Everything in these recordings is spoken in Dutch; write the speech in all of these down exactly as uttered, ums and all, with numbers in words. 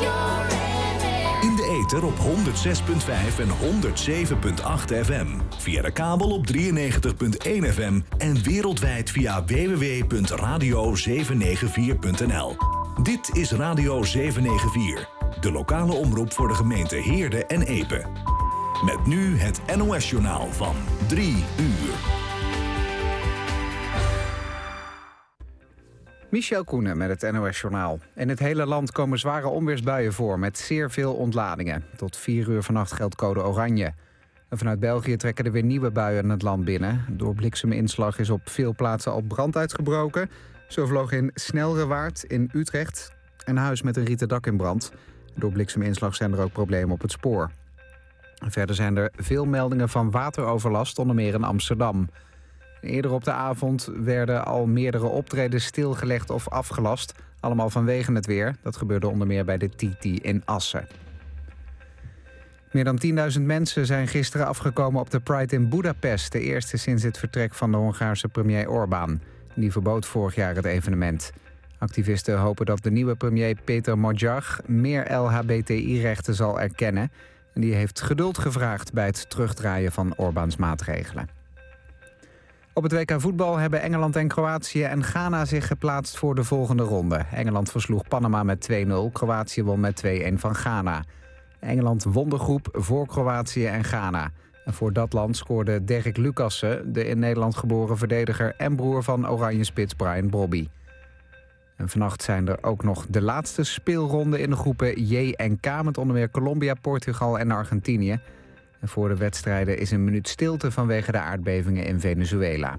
In de ether op honderd zes komma vijf en honderd zeven komma acht F M. Via de kabel op drieënnegentig komma één F M. En wereldwijd via w w w punt radio zeven negen vier punt n l. Dit is Radio zeven negen vier. De lokale omroep voor de gemeente Heerde en Epe. Met nu het N O S-journaal van drie uur. Michel Koenen met het N O S-journaal. In het hele land komen zware onweersbuien voor met zeer veel ontladingen. Tot vier uur vannacht geldt code oranje. En vanuit België trekken er weer nieuwe buien het land binnen. Door blikseminslag is op veel plaatsen al brand uitgebroken. Zo vloog in Snelrewaard in Utrecht een huis met een rieten dak in brand. Door blikseminslag zijn er ook problemen op het spoor. Verder zijn er veel meldingen van wateroverlast, onder meer in Amsterdam. Eerder op de avond werden al meerdere optredens stilgelegd of afgelast. Allemaal vanwege het weer. Dat gebeurde onder meer bij de Titi in Assen. Meer dan tienduizend mensen zijn gisteren afgekomen op de Pride in Budapest. De eerste sinds het vertrek van de Hongaarse premier Orbán. Die verbood vorig jaar het evenement. Activisten hopen dat de nieuwe premier Peter Magyar meer L H B T I-rechten zal erkennen. En die heeft geduld gevraagd bij het terugdraaien van Orbáns maatregelen. Op het W K voetbal hebben Engeland en Kroatië en Ghana zich geplaatst voor de volgende ronde. Engeland versloeg Panama met twee nul, Kroatië won met twee een van Ghana. Engeland won de groep voor Kroatië en Ghana. En voor dat land scoorde Derek Lucassen, de in Nederland geboren verdediger en broer van Oranje spits Brian Brobby. En vannacht zijn er ook nog de laatste speelronden in de groepen J en K met onder meer Colombia, Portugal en Argentinië. En voor de wedstrijden is een minuut stilte vanwege de aardbevingen in Venezuela.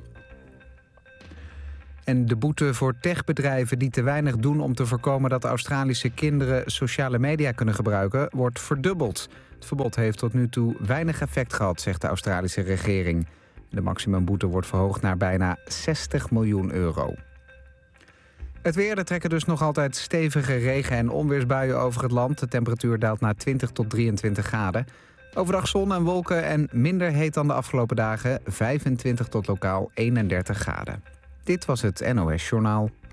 En de boete voor techbedrijven die te weinig doen om te voorkomen dat Australische kinderen sociale media kunnen gebruiken, wordt verdubbeld. Het verbod heeft tot nu toe weinig effect gehad, zegt de Australische regering. De maximumboete wordt verhoogd naar bijna zestig miljoen euro. Het weer, er trekken dus nog altijd stevige regen- en onweersbuien over het land. De temperatuur daalt naar twintig tot drieëntwintig graden. Overdag zon en wolken en minder heet dan de afgelopen dagen. vijfentwintig tot lokaal eenendertig graden. Dit was het N O S-journaal.